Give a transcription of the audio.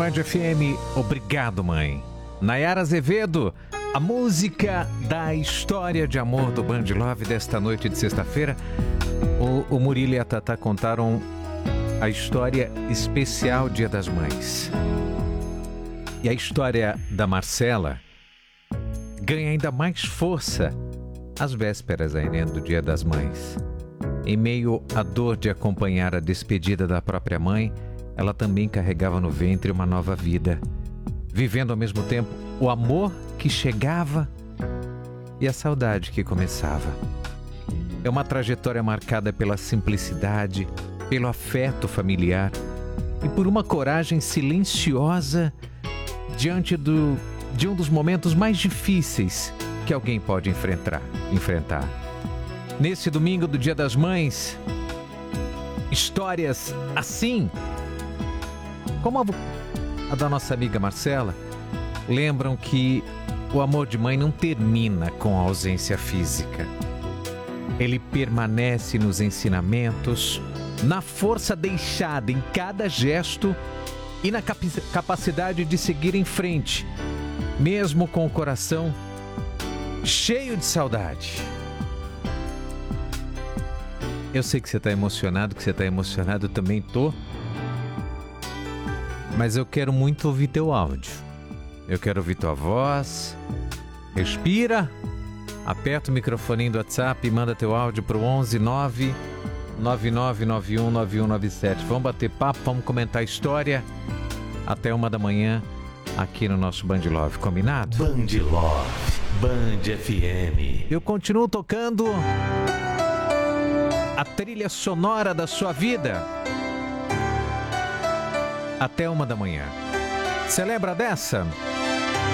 Band FM, obrigado, mãe. Nayara Azevedo, a música da história de amor do Band Love desta noite de sexta-feira. O Murilo e a Tatá contaram a história especial Dia das Mães. E a história da Marcela ganha ainda mais força às vésperas aí, do Dia das Mães. Em meio à dor de acompanhar a despedida da própria mãe, ela também carregava no ventre uma nova vida, vivendo ao mesmo tempo o amor que chegava e a saudade que começava. É uma trajetória marcada pela simplicidade, pelo afeto familiar e por uma coragem silenciosa diante de um dos momentos mais difíceis que alguém pode enfrentar. Nesse domingo do Dia das Mães, histórias assim, como a da nossa amiga Marcela, lembram que o amor de mãe não termina com a ausência física. Ele permanece nos ensinamentos, na força deixada em cada gesto e na capacidade de seguir em frente, mesmo com o coração cheio de saudade. Eu sei que você está emocionado, eu também tô. Mas eu quero muito ouvir teu áudio. Eu quero ouvir tua voz. Respira. Aperta o microfoninho do WhatsApp e manda teu áudio pro 11 9 9991 9197. Vamos bater papo, vamos comentar a história até 1 da manhã aqui no nosso Band Love, combinado? Band Love, Band FM. Eu continuo tocando a trilha sonora da sua vida até 1 da manhã. Você lembra dessa?